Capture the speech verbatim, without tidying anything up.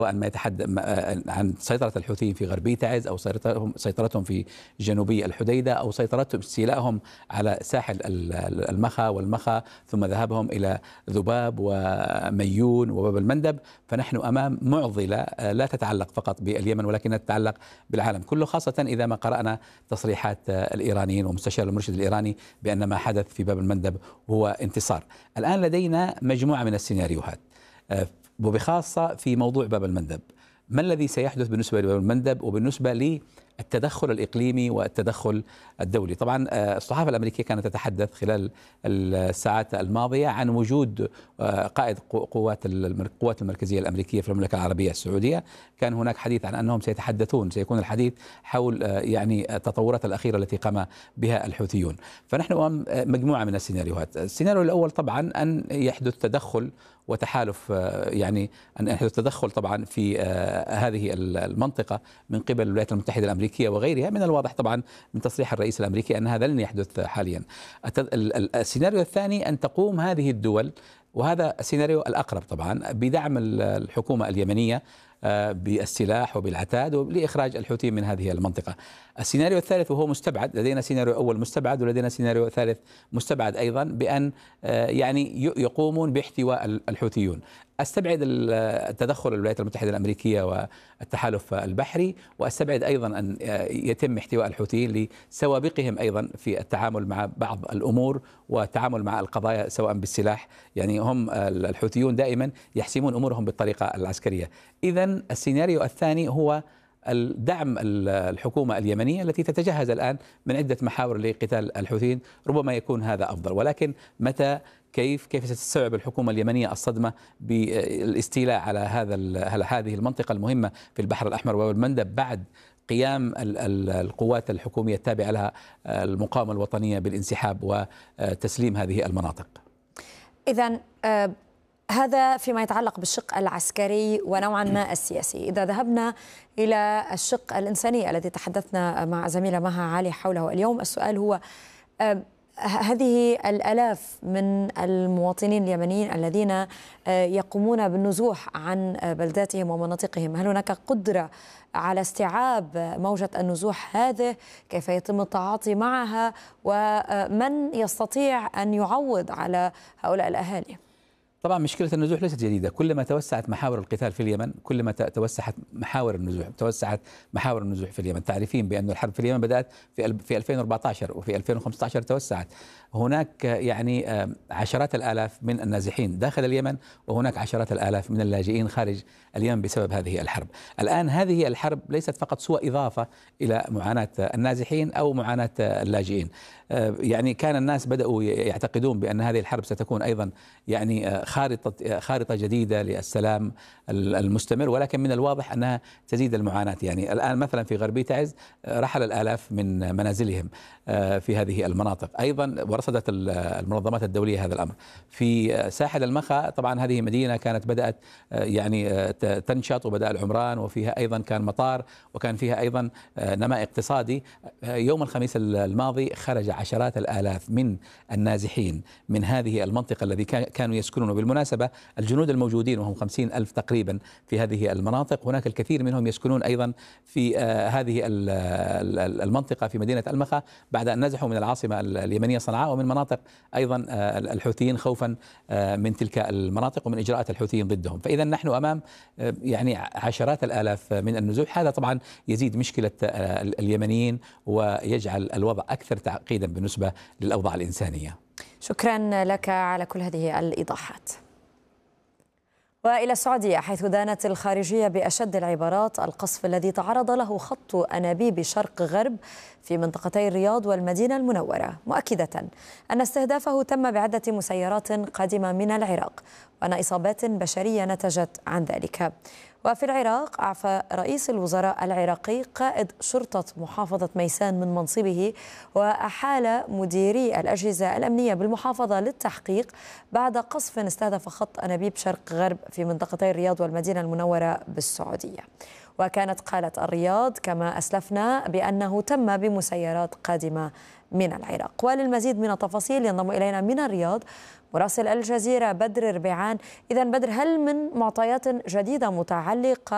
سواء ما يتحدث عن سيطرة الحوثيين في غربي تعز أو سيطرتهم سيطرتهم في جنوبي الحديدة أو سيطرتهم استيلائهم على ساحل المخا والمخا ثم ذهابهم إلى ذباب وميون وباب المندب. فنحن أمام معضلة لا تتعلق فقط باليمن ولكنها تتعلق بالعالم كله، خاصة إذا ما قرأنا تصريحات الإيرانيين ومستشار المرشد الإيراني بأن ما حدث في باب المندب هو انتصار. الآن لدينا مجموعة من السيناريوهات وبخاصة في موضوع باب المندب. ما الذي سيحدث بالنسبة لباب المندب وبالنسبة للتدخل الإقليمي والتدخل الدولي؟ طبعا الصحافة الأمريكية كانت تتحدث خلال الساعات الماضية عن وجود قائد قوات القوات المركزية الأمريكية في المملكة العربية السعودية. كان هناك حديث عن أنهم سيتحدثون سيكون الحديث حول يعني التطورات الأخيرة التي قام بها الحوثيون. فنحن أمام مجموعة من السيناريوهات. السيناريو الأول طبعا أن يحدث تدخل وتحالف، يعني أن يحدث تدخل طبعا في هذه المنطقة من قبل الولايات المتحدة الأمريكية وغيرها. من الواضح طبعا من تصريح الرئيس الأمريكي أن هذا لن يحدث حاليا. السيناريو الثاني أن تقوم هذه الدول، وهذا السيناريو الأقرب طبعا، بدعم الحكومة اليمنية بالسلاح وبالعتاد لإخراج الحوثيين من هذه المنطقة. السيناريو الثالث وهو مستبعد، لدينا سيناريو أول مستبعد ولدينا سيناريو ثالث مستبعد أيضا، بأن يعني يقومون باحتواء الحوثيون. استبعد التدخل الولايات المتحدة الأمريكية والتحالف البحري، واستبعد أيضا أن يتم احتواء الحوثيين لسوابقهم أيضا في التعامل مع بعض الأمور والتعامل مع القضايا سواء بالسلاح. يعني هم الحوثيون دائما يحسمون أمورهم بالطريقة العسكرية. إذن السيناريو الثاني هو الدعم الحكومة اليمنية التي تتجهز الآن من عدة محاور لقتال الحوثيين. ربما يكون هذا أفضل، ولكن متى كيف كيف ستستوعب الحكومة اليمنية الصدمة بالاستيلاء على هذا على هذه المنطقة المهمة في البحر الأحمر والمندب بعد قيام القوات الحكومية التابعة لها المقاومة الوطنية بالانسحاب وتسليم هذه المناطق؟ إذن آه هذا فيما يتعلق بالشق العسكري ونوعا ما السياسي. إذا ذهبنا إلى الشق الإنساني الذي تحدثنا مع زميلة مها علي حوله اليوم، السؤال هو آه هذه الآلاف من المواطنين اليمنيين الذين يقومون بالنزوح عن بلداتهم ومناطقهم، هل هناك قدرة على استيعاب موجة النزوح هذه؟ كيف يتم التعاطي معها؟ ومن يستطيع أن يعوض على هؤلاء الأهالي؟ طبعا مشكلة النزوح ليست جديدة. كلما توسعت محاور القتال في اليمن كلما توسعت محاور النزوح توسعت محاور النزوح في اليمن. تعرفين بأن الحرب في اليمن بدأت في في ألفين وأربعة عشر وفي ألفين وخمسة عشر توسعت. هناك يعني عشرات الآلاف من النازحين داخل اليمن، وهناك عشرات الآلاف من اللاجئين خارج اليمن بسبب هذه الحرب. الآن هذه الحرب ليست فقط سوى إضافة إلى معاناة النازحين أو معاناة اللاجئين. يعني كان الناس بدأوا يعتقدون بأن هذه الحرب ستكون أيضا يعني خارطة خارطة جديدة للسلام المستمر، ولكن من الواضح أنها تزيد المعاناة. يعني الآن مثلا في غربي تعز رحل الآلاف من منازلهم في هذه المناطق. أيضا ورصدت المنظمات الدولية هذا الأمر. في ساحل المخا طبعا هذه مدينة كانت بدأت يعني تنشط وبدأ العمران، وفيها أيضا كان مطار وكان فيها أيضا نماء اقتصادي. يوم الخميس الماضي خرج عشرات الآلاف من النازحين من هذه المنطقة الذي كانوا يسكنون. بالمناسبة الجنود الموجودين وهم خمسين ألف تقريبا في هذه المناطق، هناك الكثير منهم يسكنون أيضا في هذه المنطقة في مدينة المخا بعد أن نزحوا من العاصمة اليمنية صنعاء ومن مناطق أيضا الحوثيين خوفا من تلك المناطق ومن إجراءات الحوثيين ضدهم. فإذا نحن أمام يعني عشرات الآلاف من النزوح. هذا طبعا يزيد مشكلة اليمنيين ويجعل الوضع أكثر تعقيدا بالنسبة للأوضاع الإنسانية. شكرا لك على كل هذه الإيضاحات. وإلى السعودية، حيث دانت الخارجية بأشد العبارات القصف الذي تعرض له خط أنابيب شرق غرب في منطقتي الرياض والمدينة المنورة، مؤكدة أن استهدافه تم بعدة مسيرات قادمة من العراق وأن إصابات بشرية نتجت عن ذلك. وفي العراق، أعفى رئيس الوزراء العراقي قائد شرطة محافظة ميسان من منصبه، وأحال مديري الأجهزة الأمنية بالمحافظة للتحقيق بعد قصف استهدف خط أنابيب شرق غرب في منطقتي الرياض والمدينة المنورة بالسعودية. وكانت قالت الرياض كما أسلفنا بأنه تم بمسيرات قادمة من العراق. وللمزيد من التفاصيل ينضم إلينا من الرياض مراسل الجزيرة بدر ربيعان. إذن بدر، هل من معطيات جديدة متعلقة